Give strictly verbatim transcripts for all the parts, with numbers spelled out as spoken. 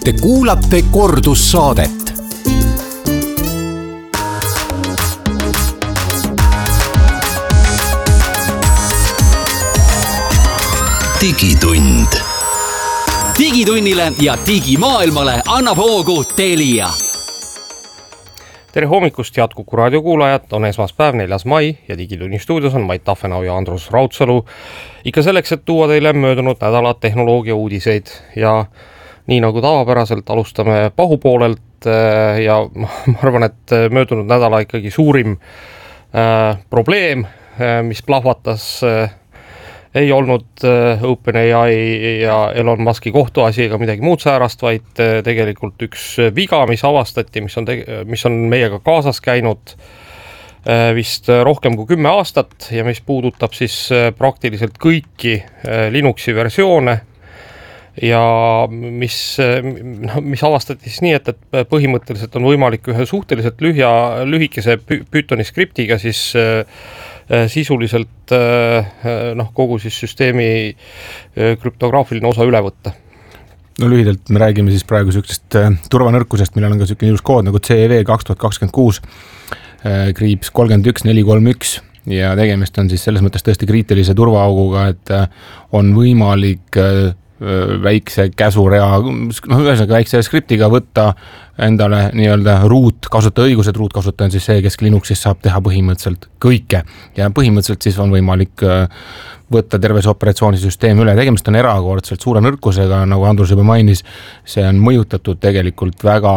Te kuulate kordussaadet. Digitund. Digitunnile ja digimaailmale annab hoogu Telia. Tere hommikust, head Kuku raadio kuulajad, on esmaspäev, neljas mai ja Digitunni stuudios on Mait Tafenau ja Andrus Raudsalu. Ikka selleks, et tuua teile möödunud nädala tehnoloogia uudiseid ja nii nagu tavapäraselt alustame pahupoolelt ja ma arvan, et möödunud nädala ikkagi suurim äh, probleem, mis plahvatas äh, ei olnud OpenAI ja Elon Muski kohtuasi ega midagi muud säärast, vaid tegelikult üks viga, mis avastati, mis on, mis on meiega kaasas käinud vist rohkem kui kümme aastat ja mis puudutab siis praktiliselt kõiki Linuxi versioone ja mis, mis avastati siis nii, et, et põhimõtteliselt on võimalik ühe suhteliselt lühja, lühikese Pythoni skriptiga siis sisuliselt noh, kogu siis süsteemi krüptograafiline osa üle võtta. No lühidalt me räägime siis praegu sükest turvanõrkusest, millel on ka sükene ilus kood nagu C V kaks tuhat kakskümmend kuus kriips kolmkümmend üks neli kolm üks ja tegemist on siis selles mõttes tõesti kriitilise turvaauguga, et on võimalik väikse käsurea, noh ühesõnaga väikse skriptiga võtta endale nii-öelda root kasuta õigused, root kasuta on siis see, kes Linuxis saab teha põhimõtteliselt kõike ja põhimõtteliselt siis on võimalik võtta terve see operatsioonisüsteem üle. Tegemist on erakordselt suure nõrkusega, nagu Andrus juba mainis, see on mõjutatud tegelikult väga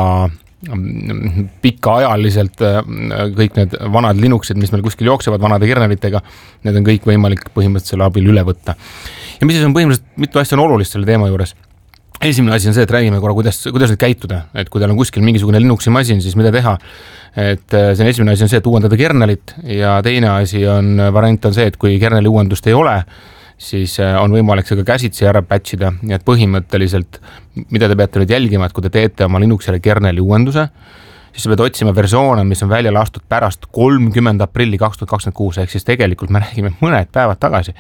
pikaajaliselt kõik need vanad Linuxid, mis meil kuskil jooksevad vanade kernelitega, need on kõik võimalik põhimõtteliselt selle abil üle võtta. Ja mis siis on põhimõtteliselt, mitu asja on olulist selle teema juures. Esimene asi on see, et räägime korra, kuidas, kuidas nüüd käituda, et kui teil on kuskil mingisugune Linuxi masin, siis mida teha. Et see on esimene asi on see, et uuendada kernelit ja teine asi on, variant on see, et kui kerneli uuendust ei ole, siis on võimalik see ka käsitsi ära patchida ja et põhimõtteliselt, mida te peate nüüd jälgima, et kui te teete oma Linuxile kerneli uuenduse, siis te peate otsima versioone, mis on välja lastud pärast kolmkümmend aprilli kaks tuhat kakskümmend kuus, ehk siis tegelikult me räägime mõned päevad tagasi.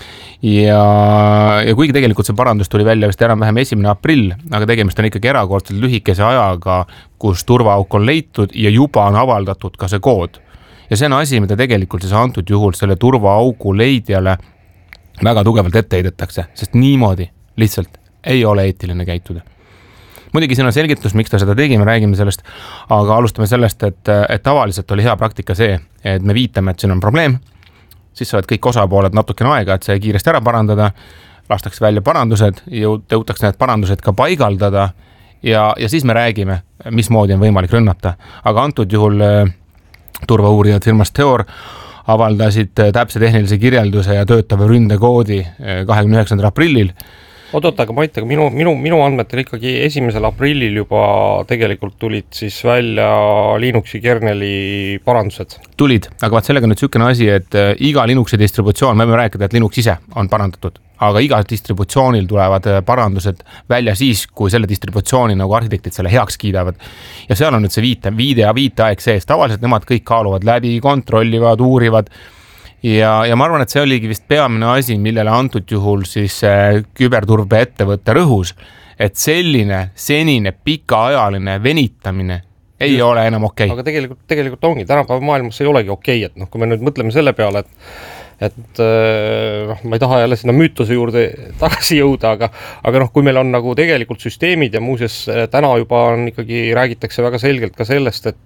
Ja, ja kuigi tegelikult see parandus tuli välja vist enam vähem esimene aprill, aga tegemist on ikkagi erakordselt lühikese ajaga, kus turvaauk on leitud ja juba on avaldatud ka see kood. Ja see on asi, mida tegelikult siis antud juhul selle turvaaugu leidjale väga tugevalt ette heidetakse, sest niimoodi lihtsalt ei ole eetiline käituda. Muidugi siin on selgitus, miks ta seda tegi, me räägime sellest, aga alustame sellest, et, et tavaliselt oli hea praktika see, et me viitame, et siin on probleem, siis saavad kõik osapooled natukene aega, et see kiiresti ära parandada, lastakse välja parandused, jõutakse need parandused ka paigaldada ja, ja siis me räägime, mismoodi on võimalik rünnata. Aga antud juhul turvauurijad firmast Theor avaldasid täpse tehnilise kirjelduse ja töötava ründekoodi kahekümne üheksandal aprillil. Oot-oot, aga Mait, aga minu, minu, minu andmetel ikkagi esimesel aprillil juba tegelikult tulid siis välja Linuxi kerneli parandused. Tulid, aga vaat sellega nüüd sükene asi, et iga Linuxi distributsioon, me võime rääkida, et Linux ise on parandatud, aga iga distributsioonil tulevad parandused välja siis, kui selle distributsiooni nagu arhitektid selle heaks kiidavad. Ja seal on nüüd see viite, viide ja viiteaeg sees. Tavaliselt nemad kõik kaaluvad läbi, kontrollivad, uurivad. Ja, ja ma arvan, et see oligi vist peamine asi, millele antud juhul siis küberturbe ettevõtte rõhus, et selline senine pikaajaline venitamine ei Just. ole enam okei. Aga tegelikult, tegelikult ongi, tänapäeva maailmas ei olegi okei, et noh, kui me nüüd mõtleme selle peale, et et noh, ma ei taha jälle sinna müütuse juurde tagasi jõuda, aga, aga noh, kui meil on nagu tegelikult süsteemid ja muuseas täna juba on ikkagi räägitakse väga selgelt ka sellest, et